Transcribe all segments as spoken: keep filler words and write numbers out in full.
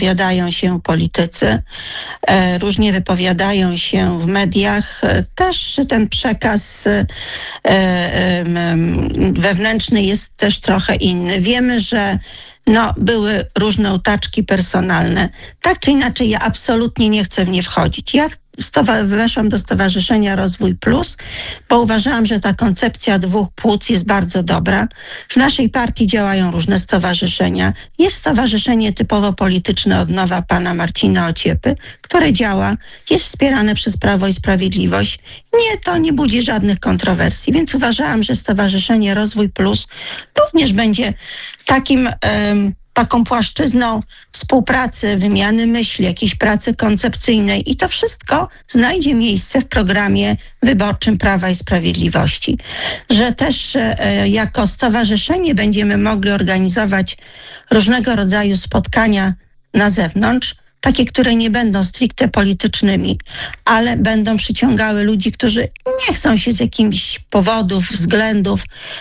wypowiadają się politycy, różnie wypowiadają się w mediach. Też ten przekaz wewnętrzny jest też trochę inny. Wiemy, że no, były różne utaczki personalne. Tak czy inaczej, ja absolutnie nie chcę w nie wchodzić. Ja weszłam do Stowarzyszenia Rozwój Plus, bo uważałam, że ta koncepcja dwóch płuc jest bardzo dobra. W naszej partii działają różne stowarzyszenia. Jest stowarzyszenie typowo polityczne Odnowa pana Marcina Ociepy, które działa, jest wspierane przez Prawo i Sprawiedliwość. Nie, to nie budzi żadnych kontrowersji, więc uważałam, że Stowarzyszenie Rozwój Plus również będzie takim... Um, taką płaszczyzną współpracy, wymiany myśli, jakiejś pracy koncepcyjnej i to wszystko znajdzie miejsce w programie wyborczym Prawa i Sprawiedliwości. Że też e, jako stowarzyszenie będziemy mogli organizować różnego rodzaju spotkania na zewnątrz, takie, które nie będą stricte politycznymi, ale będą przyciągały ludzi, którzy nie chcą się z jakichś powodów, względów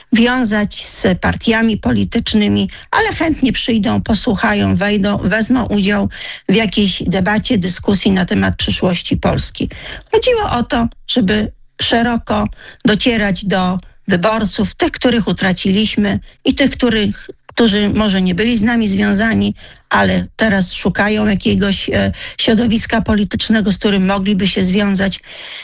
wiązać z partiami politycznymi, ale chętnie przyjdą, posłuchają, wejdą, wezmą udział w jakiejś debacie, dyskusji na temat przyszłości Polski. Chodziło o to, żeby szeroko docierać do wyborców, tych, których utraciliśmy i tych, których którzy może nie byli z nami związani, ale teraz szukają jakiegoś e, środowiska politycznego, z którym mogliby się związać.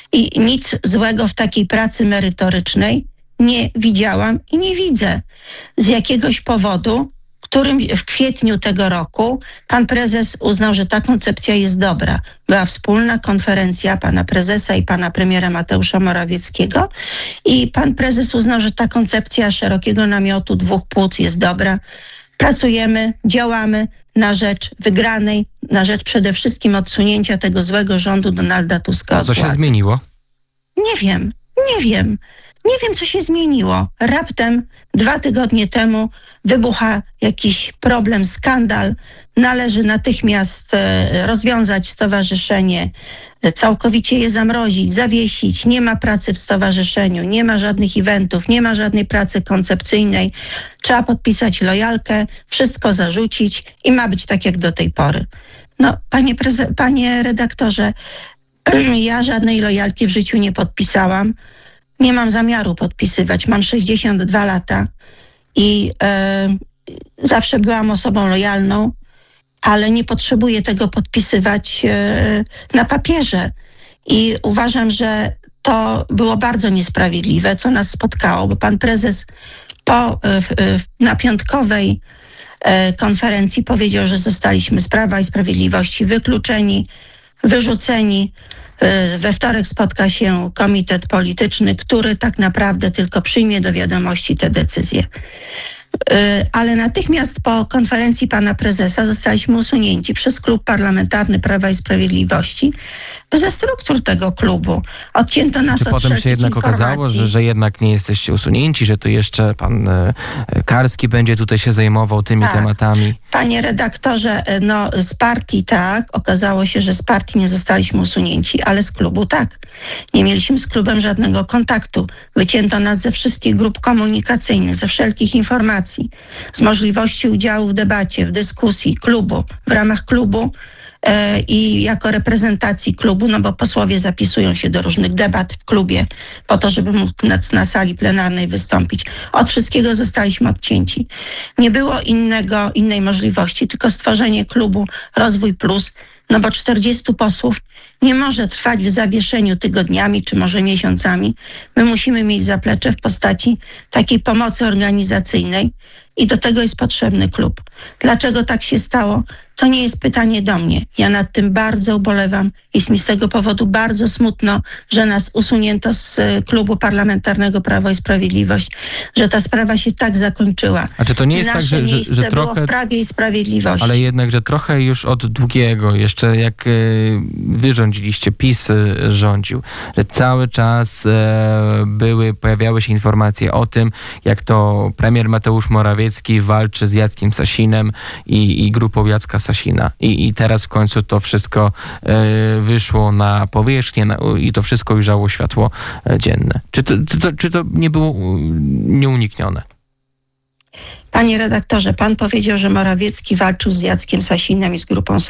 I nic złego w takiej pracy merytorycznej nie widziałam i nie widzę. Z jakiegoś powodu, którym w kwietniu tego roku pan prezes uznał, że ta koncepcja jest dobra. Była wspólna konferencja pana prezesa i pana premiera Mateusza Morawieckiego i pan prezes uznał, że ta koncepcja szerokiego namiotu dwóch płuc jest dobra. Pracujemy, działamy na rzecz wygranej, na rzecz przede wszystkim odsunięcia tego złego rządu Donalda Tuska od władzy. Co się zmieniło? Nie wiem, nie wiem. Nie wiem, co się zmieniło. Raptem dwa tygodnie temu wybucha jakiś problem, skandal. Należy natychmiast rozwiązać stowarzyszenie, całkowicie je zamrozić, zawiesić. Nie ma pracy w stowarzyszeniu, nie ma żadnych eventów, nie ma żadnej pracy koncepcyjnej. Trzeba podpisać lojalkę, wszystko zarzucić i ma być tak jak do tej pory. No, panie, preze- panie redaktorze, ja żadnej lojalki w życiu nie podpisałam. Nie mam zamiaru podpisywać. Mam sześćdziesiąt dwa lata i e, zawsze byłam osobą lojalną, ale nie potrzebuję tego podpisywać e, na papierze. I uważam, że to było bardzo niesprawiedliwe, co nas spotkało, bo pan prezes po, e, na piątkowej e, konferencji powiedział, że zostaliśmy z Prawa i Sprawiedliwości wykluczeni, wyrzuceni. We wtorek spotka się komitet polityczny, który tak naprawdę tylko przyjmie do wiadomości te decyzje. Ale natychmiast po konferencji pana prezesa zostaliśmy usunięci przez Klub Parlamentarny Prawa i Sprawiedliwości ze struktur tego klubu. Odcięto nas Czy od potem się jednak informacji. okazało, że, że jednak nie jesteście usunięci, że to jeszcze pan e, Karski będzie tutaj się zajmował tymi tak. tematami? Panie redaktorze, no z partii tak, okazało się, że z partii nie zostaliśmy usunięci, ale z klubu tak. Nie mieliśmy z klubem żadnego kontaktu. Wycięto nas ze wszystkich grup komunikacyjnych, ze wszelkich informacji, z możliwości udziału w debacie, w dyskusji klubu, w ramach klubu e, i jako reprezentacji klubu, no bo posłowie zapisują się do różnych debat w klubie po to, żeby móc na, na sali plenarnej wystąpić. Od wszystkiego zostaliśmy odcięci. Nie było innego, innej możliwości, tylko stworzenie klubu Rozwój Plus, no bo czterdziestu posłów nie może trwać w zawieszeniu tygodniami, czy może miesiącami. My musimy mieć zaplecze w postaci takiej pomocy organizacyjnej i do tego jest potrzebny klub. Dlaczego tak się stało? To nie jest pytanie do mnie. Ja nad tym bardzo ubolewam. Jest mi z tego powodu bardzo smutno, że nas usunięto z klubu parlamentarnego Prawo i Sprawiedliwość, że ta sprawa się tak zakończyła. A czy to nie jest Nasze tak, że, że, miejsce że było trochę... w Prawie i Sprawiedliwości. Ale jednak, że trochę już od długiego, jeszcze jak y, wy rządziliście, PiS y, rządził, że cały czas y, były, pojawiały się informacje o tym, jak to premier Mateusz Morawiecki walczy z Jackiem Sasinem i, i grupą Jacka Sasina. I, I teraz w końcu to wszystko y, wyszło na powierzchnię na, i to wszystko ujrzało światło y, dzienne. Czy to, to, czy to nie było y, nieuniknione? Panie redaktorze, pan powiedział, że Morawiecki walczył z Jackiem Sasinem i z grupą